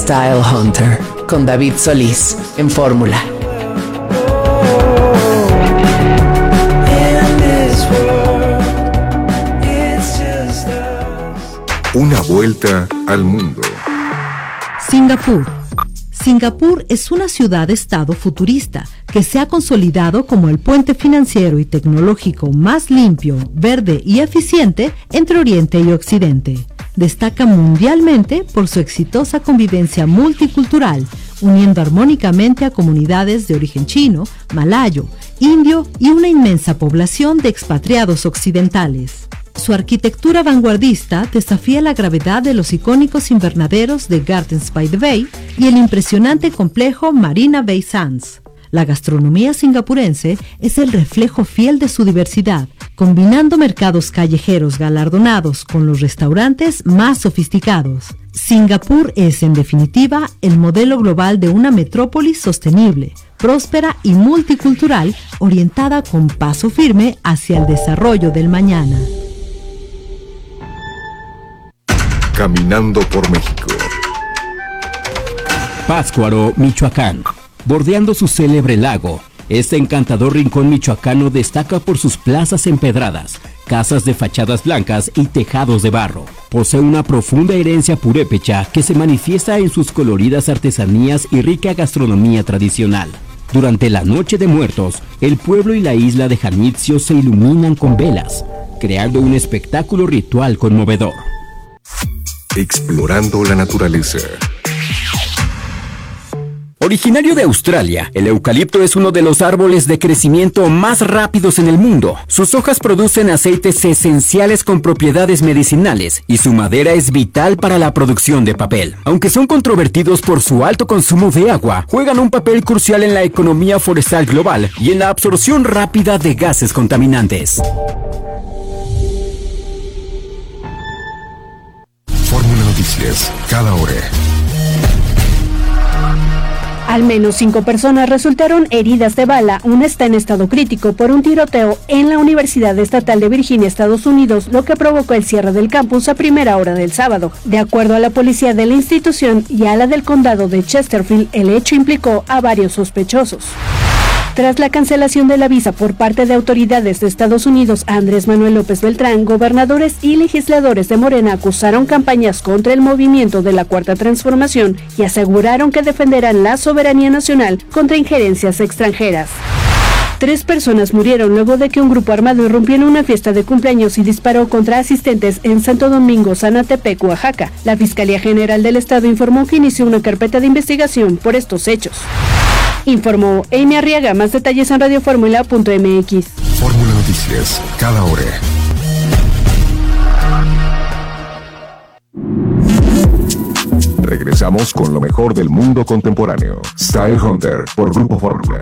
Style Hunter con David Solís en Fórmula. Una vuelta al mundo. Singapur. Singapur es una ciudad-estado futurista que se ha consolidado como el puente financiero y tecnológico más limpio, verde y eficiente entre Oriente y Occidente. Destaca mundialmente por su exitosa convivencia multicultural, uniendo armónicamente a comunidades de origen chino, malayo, indio y una inmensa población de expatriados occidentales. Su arquitectura vanguardista desafía la gravedad de los icónicos invernaderos de Gardens by the Bay y el impresionante complejo Marina Bay Sands. La gastronomía singapurense es el reflejo fiel de su diversidad, combinando mercados callejeros galardonados con los restaurantes más sofisticados. Singapur es, en definitiva, el modelo global de una metrópolis sostenible, próspera y multicultural, orientada con paso firme hacia el desarrollo del mañana. Caminando por México. Pátzcuaro, Michoacán. Bordeando su célebre lago, este encantador rincón michoacano destaca por sus plazas empedradas, casas de fachadas blancas y tejados de barro. Posee una profunda herencia purépecha que se manifiesta en sus coloridas artesanías y rica gastronomía tradicional. Durante la Noche de Muertos, el pueblo y la isla de Janitzio se iluminan con velas, creando un espectáculo ritual conmovedor. Explorando la naturaleza. Originario de Australia, el eucalipto es uno de los árboles de crecimiento más rápidos en el mundo. Sus hojas producen aceites esenciales con propiedades medicinales y su madera es vital para la producción de papel. Aunque son controvertidos por su alto consumo de agua, juegan un papel crucial en la economía forestal global y en la absorción rápida de gases contaminantes. Fórmula Noticias, cada hora. Al menos 5 personas resultaron heridas de bala. Una está en estado crítico por un tiroteo en la Universidad Estatal de Virginia, Estados Unidos, lo que provocó el cierre del campus a primera hora del sábado. De acuerdo a la policía de la institución y a la del condado de Chesterfield, el hecho implicó a varios sospechosos. Tras la cancelación de la visa por parte de autoridades de Estados Unidos a Andrés Manuel López Beltrán, gobernadores y legisladores de Morena acusaron campañas contra el movimiento de la Cuarta Transformación y aseguraron que defenderán la soberanía nacional contra injerencias extranjeras. 3 personas murieron luego de que un grupo armado irrumpió en una fiesta de cumpleaños y disparó contra asistentes en Santo Domingo, Zanatepec, Oaxaca. La Fiscalía General del Estado informó que inició una carpeta de investigación por estos hechos. Informó Amy Arriaga. Más detalles en radioformula.mx. Fórmula Noticias, cada hora. Regresamos con lo mejor del mundo contemporáneo. Style Hunter por Grupo Fórmula.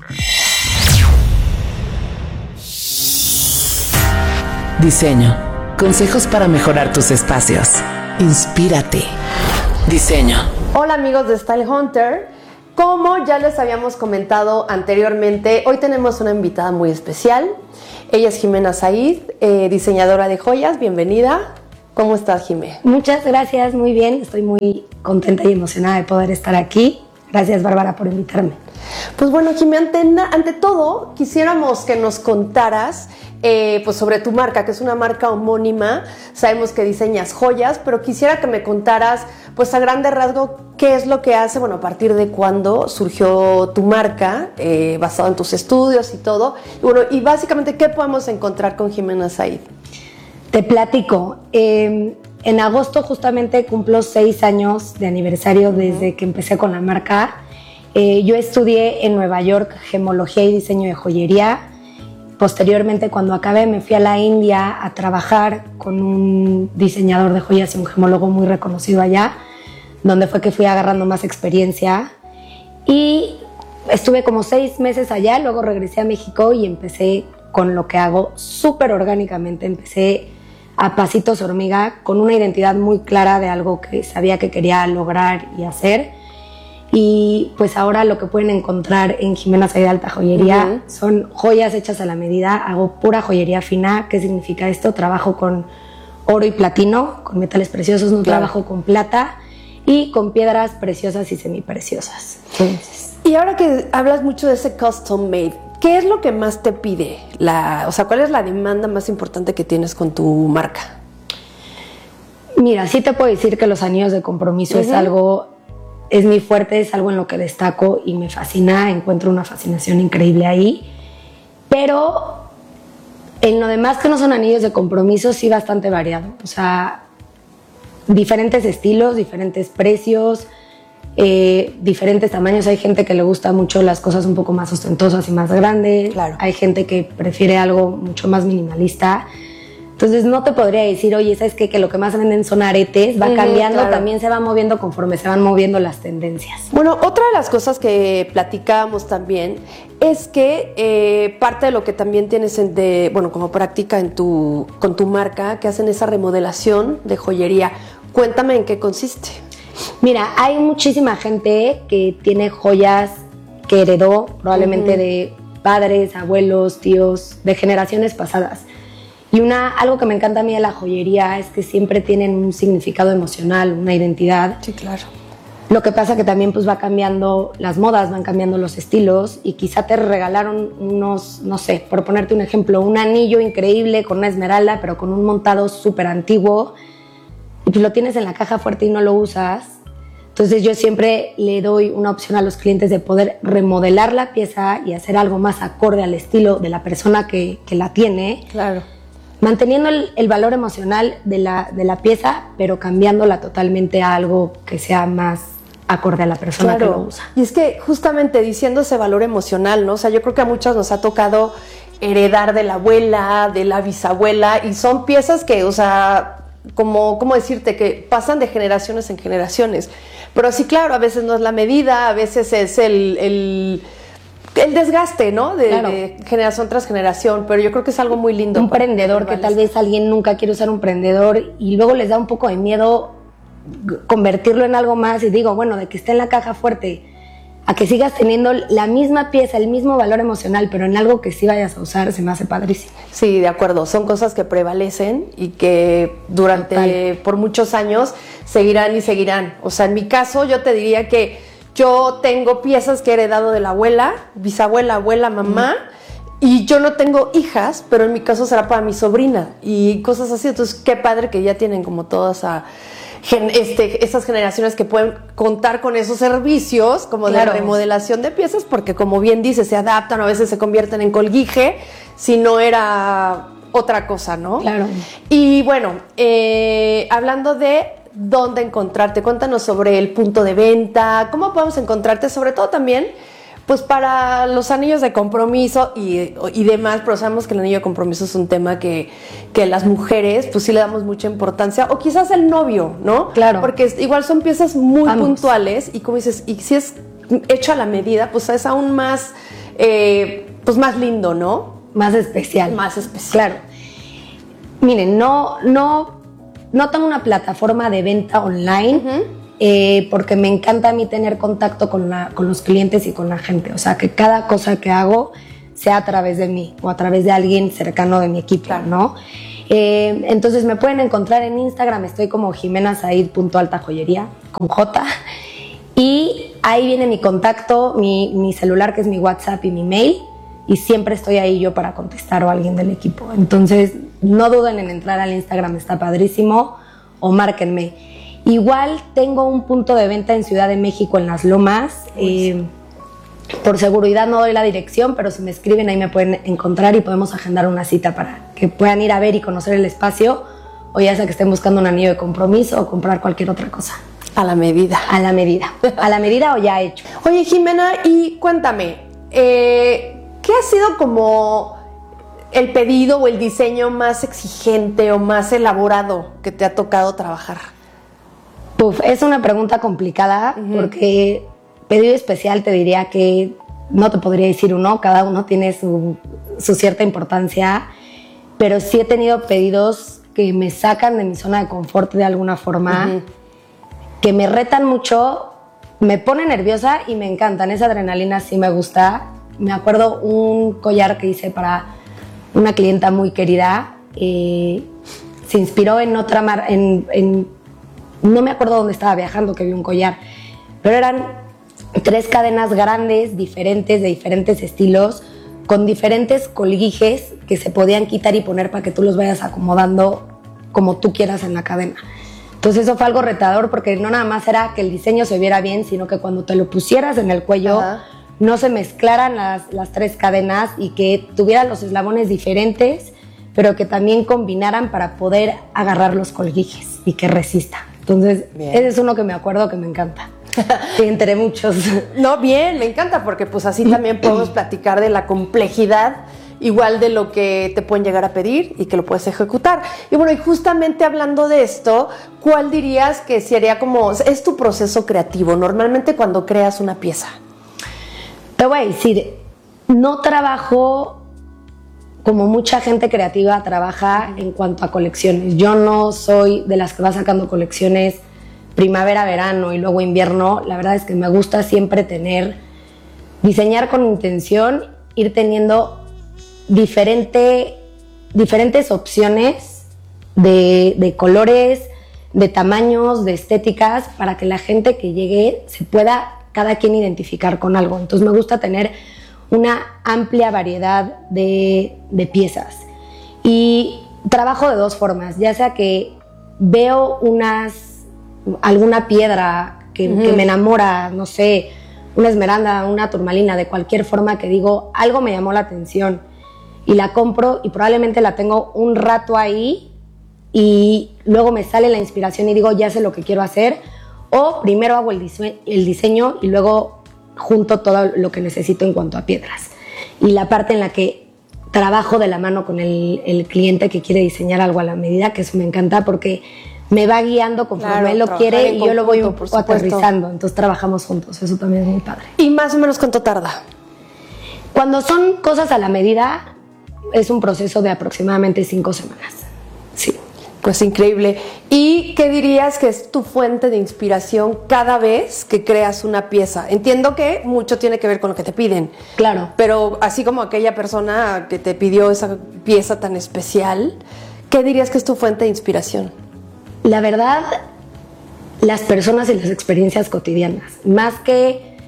Diseño. Consejos para mejorar tus espacios. Inspírate. Diseño. Hola amigos de Style Hunter. Como ya les habíamos comentado anteriormente, hoy tenemos una invitada muy especial. Ella es Jimena Said, diseñadora de joyas. Bienvenida. ¿Cómo estás, Jimé? Muchas gracias, muy bien. Estoy muy contenta y emocionada de poder estar aquí. Gracias, Bárbara, por invitarme. Pues bueno, Jimé, ante todo, quisiéramos que nos contaras pues sobre tu marca, que es una marca homónima. Sabemos que diseñas joyas, pero quisiera que me contaras, pues a grande rasgo, qué es lo que hace, bueno, a partir de cuándo surgió tu marca, basado en tus estudios y todo. Y bueno, y básicamente, ¿qué podemos encontrar con Jimena Said? Te platico. En agosto justamente cumplo 6 años de aniversario desde que empecé con la marca. Yo estudié en Nueva York gemología y diseño de joyería. Posteriormente, cuando acabé, me fui a la India a trabajar con un diseñador de joyas y un gemólogo muy reconocido allá, donde fue que fui agarrando más experiencia. Y estuve como 6 meses allá, luego regresé a México y empecé con lo que hago súper orgánicamente. Empecé a pasitos hormiga, con una identidad muy clara de algo que sabía que quería lograr y hacer. Y pues ahora lo que pueden encontrar en Jimena Said Alta Joyería son joyas hechas a la medida. Hago pura joyería fina. ¿Qué significa esto? Trabajo con oro y platino, con metales preciosos, no trabajo con plata. y con piedras preciosas y semipreciosas. Entonces, Y ahora que hablas mucho de ese custom made, ¿qué es lo que más te pide? O sea, ¿cuál es la demanda más importante que tienes con tu marca? mira, sí te puedo decir que los anillos de compromiso es mi fuerte, es algo en lo que destaco y me fascina, encuentro una fascinación increíble ahí, pero en lo demás que no son anillos de compromiso sí bastante variado, o sea, diferentes estilos, diferentes precios, diferentes tamaños. Hay gente que le gusta mucho las cosas un poco más ostentosas y más grandes, Claro. Hay gente que prefiere algo mucho más minimalista. Entonces no te podría decir, oye, ¿sabes qué? Que lo que más venden son aretes, va cambiando, claro. también se va moviendo conforme se van moviendo las tendencias. Bueno, otra de las cosas que platicábamos también es que parte de lo que también tienes como práctica con tu marca, que hacen esa remodelación de joyería. Cuéntame en qué consiste. Mira, hay muchísima gente que tiene joyas que heredó probablemente de padres, abuelos, tíos, de generaciones pasadas. Y algo que me encanta a mí de la joyería es que siempre tienen un significado emocional, una identidad. Sí, claro. Lo que pasa que también pues va cambiando las modas, van cambiando los estilos y quizá te regalaron unos, no sé, por ponerte un ejemplo, un anillo increíble con una esmeralda, pero con un montado súper antiguo y pues lo tienes en la caja fuerte y no lo usas. Entonces yo siempre le doy una opción a los clientes de poder remodelar la pieza y hacer algo más acorde al estilo de la persona que la tiene. Claro. Manteniendo el valor emocional de la pieza, pero cambiándola totalmente a algo que sea más acorde a la persona que lo usa. Y es que justamente diciendo ese valor emocional, ¿no? O sea, yo creo que a muchos nos ha tocado heredar de la abuela, de la bisabuela, y son piezas que, o sea, ¿cómo decirte? Que pasan de generaciones en generaciones. Pero sí, claro, a veces no es la medida, a veces es el desgaste, ¿no? De generación tras generación, pero yo creo que es algo muy lindo. Un prendedor que tal vez alguien nunca quiere usar un prendedor y luego les da un poco de miedo convertirlo en algo más y digo, bueno, de que esté en la caja fuerte a que sigas teniendo la misma pieza, el mismo valor emocional, pero en algo que sí vayas a usar, se me hace padrísimo. Sí, de acuerdo, son cosas que prevalecen y que por muchos años seguirán y seguirán. O sea, en mi caso yo te diría que yo tengo piezas que he heredado de la abuela, bisabuela, abuela, mamá, y yo no tengo hijas, pero en mi caso será para mi sobrina y cosas así. Entonces, qué padre que ya tienen como todas esas generaciones que pueden contar con esos servicios como de remodelación de piezas, porque como bien dices, se adaptan, a veces se convierten en colguije, si no era otra cosa, ¿no? Claro. Y bueno, hablando de dónde encontrarte, cuéntanos sobre el punto de venta, cómo podemos encontrarte, sobre todo también pues para los anillos de compromiso y demás, pero sabemos que el anillo de compromiso es un tema que las mujeres pues sí le damos mucha importancia, o quizás el novio, ¿no? Claro. Porque igual son piezas muy Ambos. puntuales y como dices, y si es hecho a la medida, pues es aún más, pues más lindo, ¿no? Más especial. Más especial. Claro. Miren, no tengo una plataforma de venta online porque me encanta a mí tener contacto con los clientes y con la gente. O sea, que cada cosa que hago sea a través de mí o a través de alguien cercano de mi equipo, ¿no? Entonces me pueden encontrar en Instagram, estoy como jimenasaid.altajoyería con J. Y ahí viene mi contacto, mi celular, que es mi WhatsApp, y mi mail. Y siempre estoy ahí yo para contestar, o alguien del equipo. Entonces, no duden en entrar al Instagram, está padrísimo, o márquenme. Igual tengo un punto de venta en Ciudad de México, en Las Lomas. Por seguridad no doy la dirección, pero si me escriben ahí me pueden encontrar y podemos agendar una cita para que puedan ir a ver y conocer el espacio, o ya sea que estén buscando un anillo de compromiso o comprar cualquier otra cosa. A la medida. A la medida. A la medida o ya hecho. Oye, Jimena, y cuéntame, ¿qué ha sido como el pedido o el diseño más exigente o más elaborado que te ha tocado trabajar? Es una pregunta complicada porque pedido especial te diría que no te podría decir uno, cada uno tiene su cierta importancia, pero sí he tenido pedidos que me sacan de mi zona de confort de alguna forma, que me retan mucho, me pone nerviosa y me encantan, esa adrenalina sí me gusta. Me acuerdo un collar que hice para una clienta muy querida, se inspiró en no me acuerdo dónde estaba viajando que vi un collar, pero eran 3 cadenas grandes, diferentes, de diferentes estilos, con diferentes colguijes que se podían quitar y poner para que tú los vayas acomodando como tú quieras en la cadena. Entonces eso fue algo retador porque no nada más era que el diseño se viera bien, sino que cuando te lo pusieras en el cuello no se mezclaran las 3 cadenas y que tuvieran los eslabones diferentes, pero que también combinaran para poder agarrar los colguijes y que resista. Entonces, ese es uno que me acuerdo que me encanta. Sí, entre muchos. No, bien, me encanta porque pues así también podemos platicar de la complejidad, igual de lo que te pueden llegar a pedir y que lo puedes ejecutar. Y bueno, y justamente hablando de esto, ¿cuál dirías que sería como, es tu proceso creativo normalmente cuando creas una pieza? Te voy a decir, no trabajo como mucha gente creativa trabaja en cuanto a colecciones. Yo no soy de las que va sacando colecciones primavera, verano y luego invierno. La verdad es que me gusta siempre diseñar con intención, ir teniendo diferentes opciones de colores, de tamaños, de estéticas, para que la gente que llegue se pueda cada quien identificar con algo. Entonces me gusta tener una amplia variedad de piezas. Y trabajo de 2 formas, ya sea que veo alguna piedra que me enamora, no sé, una esmeralda, una turmalina, de cualquier forma que digo, algo me llamó la atención y la compro y probablemente la tengo un rato ahí y luego me sale la inspiración y digo, ya sé lo que quiero hacer, o primero hago el diseño y luego junto todo lo que necesito en cuanto a piedras. Y la parte en la que trabajo de la mano con el cliente que quiere diseñar algo a la medida, que eso me encanta porque me va guiando conforme él lo quiere y yo lo voy un poco aterrizando. Entonces trabajamos juntos, eso también es muy padre. ¿Y más o menos cuánto tarda? Cuando son cosas a la medida, es un proceso de aproximadamente 5 semanas. Sí. Pues increíble. ¿Y qué dirías que es tu fuente de inspiración cada vez que creas una pieza? Entiendo que mucho tiene que ver con lo que te piden. Claro. Pero así como aquella persona que te pidió esa pieza tan especial, ¿qué dirías que es tu fuente de inspiración? La verdad, las personas y las experiencias cotidianas, más que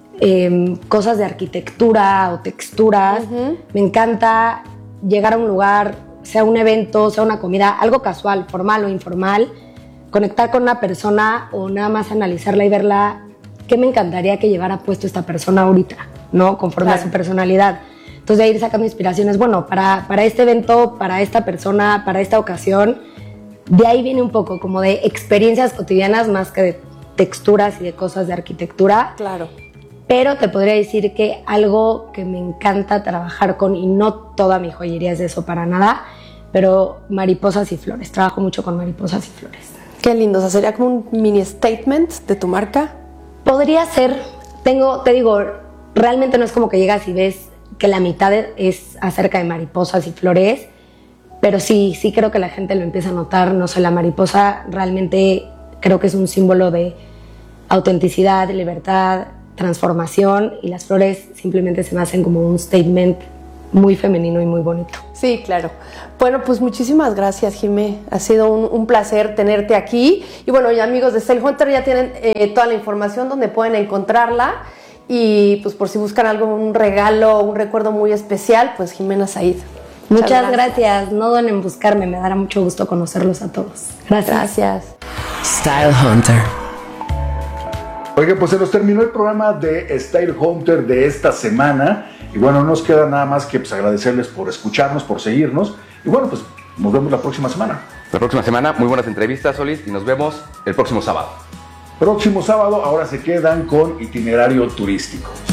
cosas de arquitectura o texturas, me encanta llegar a un lugar, sea un evento, sea una comida, algo casual, formal o informal, conectar con una persona o nada más analizarla y verla, ¿qué me encantaría que llevara puesto esta persona ahorita? ¿No? Conforme a su personalidad. Entonces de ir sacando inspiraciones, bueno, para este evento, para esta persona, para esta ocasión. De ahí viene un poco como de experiencias cotidianas más que de texturas y de cosas de arquitectura. Claro. Pero te podría decir que algo que me encanta trabajar con, y no toda mi joyería es de eso para nada, pero mariposas y flores. Trabajo mucho con mariposas y flores. Qué lindo. O sea, sería como un mini statement de tu marca. Podría ser. Te digo, realmente no es como que llegas y ves que la mitad es acerca de mariposas y flores. Pero sí creo que la gente lo empieza a notar. No sé, la mariposa realmente creo que es un símbolo de autenticidad, libertad, transformación, y las flores simplemente se me hacen como un statement muy femenino y muy bonito. Sí, claro. Bueno, pues muchísimas gracias, Jimé. Ha sido un placer tenerte aquí. Y bueno, ya amigos de Style Hunter ya tienen toda la información donde pueden encontrarla. Y pues por si buscan algo, un regalo, un recuerdo muy especial, pues Jimena Said. Muchas gracias. No duden en buscarme, me dará mucho gusto conocerlos a todos. Gracias. Style Hunter. Oiga, pues se nos terminó el programa de Style Hunter de esta semana. Y bueno, no nos queda nada más que pues agradecerles por escucharnos, por seguirnos. Y bueno, pues nos vemos la próxima semana. La próxima semana, muy buenas entrevistas, Solís, y nos vemos el próximo sábado. Próximo sábado, ahora se quedan con itinerario turístico.